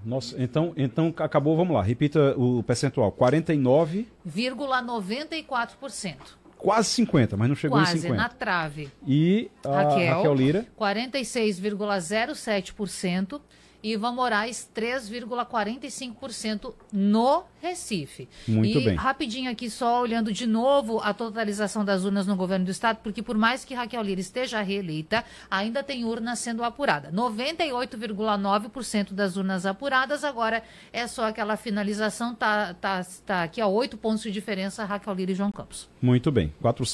Nossa, então acabou, vamos lá, repita o percentual, 49... 0,94%. Quase 50, mas não chegou em 50. Quase, na trave. E a Raquel Lira? 46,07%. E Ivan Moraes, 3,45% no Recife. Muito bem. Rapidinho aqui, só olhando de novo a totalização das urnas no governo do estado, porque por mais que Raquel Lira esteja reeleita, ainda tem urna sendo apurada. 98,9% das urnas apuradas, agora é só aquela finalização, tá aqui a 8 pontos de diferença, Raquel Lira e João Campos. Muito bem.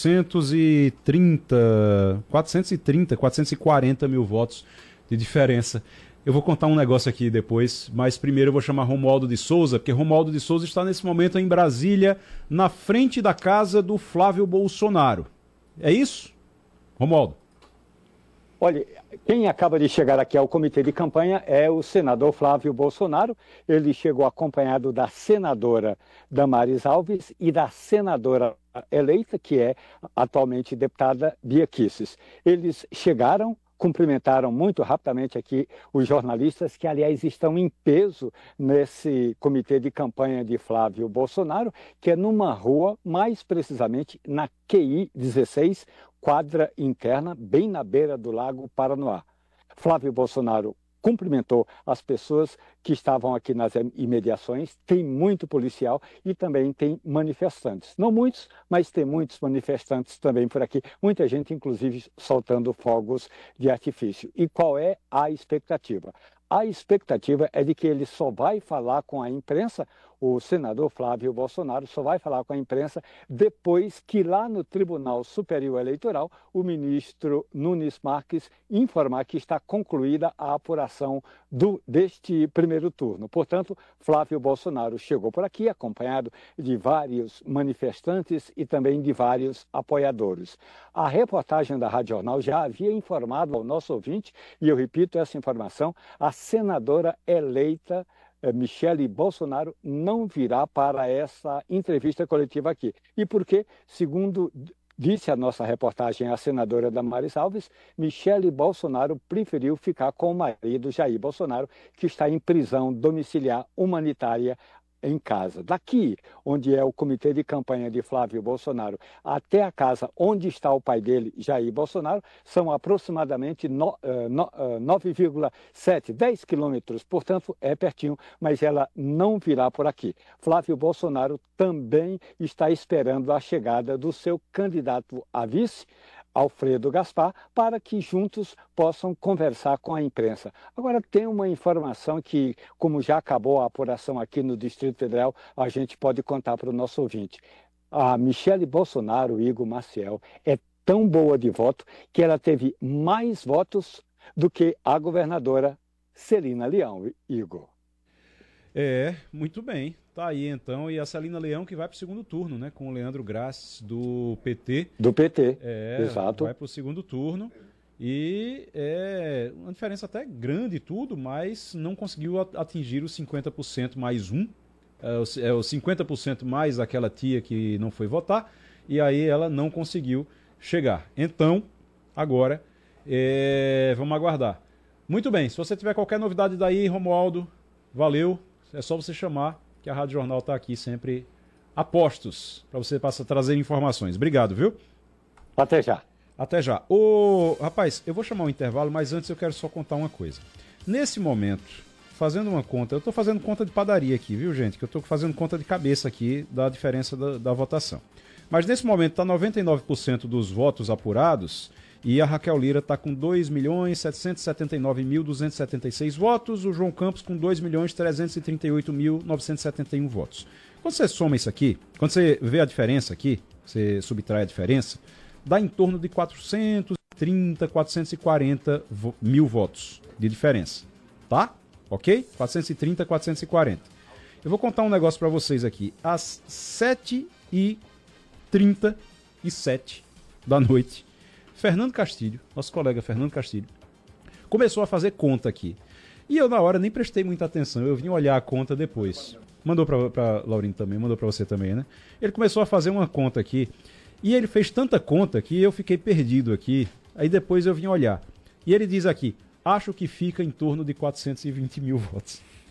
440 mil votos de diferença. Eu vou contar um negócio aqui depois, mas primeiro eu vou chamar Romualdo de Souza, porque Romualdo de Souza está nesse momento em Brasília, na frente da casa do Flávio Bolsonaro. É isso? Romualdo. Olha, quem acaba de chegar aqui ao comitê de campanha é o senador Flávio Bolsonaro. Ele chegou acompanhado da senadora Damares Alves e da senadora eleita, que é atualmente deputada Bia Kicis. Eles chegaram, cumprimentaram muito rapidamente aqui os jornalistas que, aliás, estão em peso nesse comitê de campanha de Flávio Bolsonaro, que é numa rua, mais precisamente na QI 16, quadra interna, bem na beira do Lago Paranoá. Flávio Bolsonaro cumprimentou as pessoas que estavam aqui nas imediações. Tem muito policial e também tem manifestantes. Não muitos, mas tem muitos manifestantes também por aqui. Muita gente, inclusive, soltando fogos de artifício. E qual é a expectativa? A expectativa é de que ele só vai falar com a imprensa, o senador Flávio Bolsonaro só vai falar com a imprensa depois que lá no Tribunal Superior Eleitoral o ministro Nunes Marques informar que está concluída a apuração deste primeiro turno. Portanto, Flávio Bolsonaro chegou por aqui acompanhado de vários manifestantes e também de vários apoiadores. A reportagem da Rádio Jornal já havia informado ao nosso ouvinte, e eu repito essa informação, a senadora eleita Michele Bolsonaro não virá para essa entrevista coletiva aqui. E por quê? Segundo disse a nossa reportagem a senadora Damares Alves, Michele Bolsonaro preferiu ficar com o marido Jair Bolsonaro, que está em prisão domiciliar humanitária em casa. Daqui, onde é o comitê de campanha de Flávio Bolsonaro, até a casa onde está o pai dele, Jair Bolsonaro, são aproximadamente 9,7, 10 quilômetros, portanto é pertinho, mas ela não virá por aqui. Flávio Bolsonaro também está esperando a chegada do seu candidato a vice, Alfredo Gaspar, para que juntos possam conversar com a imprensa. Agora, tem uma informação que, como já acabou a apuração aqui no Distrito Federal, a gente pode contar para o nosso ouvinte. A Michele Bolsonaro, Igor Maciel, é tão boa de voto que ela teve mais votos do que a governadora Celina Leão, Igor. Muito bem. Tá aí então, e a Celina Leão que vai para o segundo turno, né? Com o Leandro Grassi do PT. Do PT, exato. Vai para o segundo turno e é uma diferença até grande e tudo, mas não conseguiu atingir os 50% mais um. É os 50% mais aquela tia que não foi votar, e aí ela não conseguiu chegar. Então, agora, vamos aguardar. Muito bem, se você tiver qualquer novidade daí, Romualdo, valeu, é só você chamar, que a Rádio Jornal está aqui sempre a postos para você trazer informações. Obrigado, viu? Até já. Até já. Rapaz, eu vou chamar um intervalo, mas antes eu quero só contar uma coisa. Nesse momento, fazendo uma conta, eu estou fazendo conta de padaria aqui, viu, gente? Que eu estou fazendo conta de cabeça aqui da diferença da votação. Mas nesse momento está 99% dos votos apurados e a Raquel Lira está com 2.779.276 votos, o João Campos com 2.338.971 votos. Quando você soma isso aqui, quando você vê a diferença aqui, você subtrai a diferença, dá em torno de 430, 440 mil votos de diferença, tá? Ok? 430, 440. Eu vou contar um negócio para vocês aqui. Às 7h37 da noite, Fernando Castilho, nosso colega Fernando Castilho, começou a fazer conta aqui. E eu, na hora, nem prestei muita atenção. Eu vim olhar a conta depois. Mandou para Laurinho também, mandou para você também, né? Ele começou a fazer uma conta aqui. E ele fez tanta conta que eu fiquei perdido aqui. Aí depois eu vim olhar. E ele diz aqui, acho que fica em torno de 420 mil votos.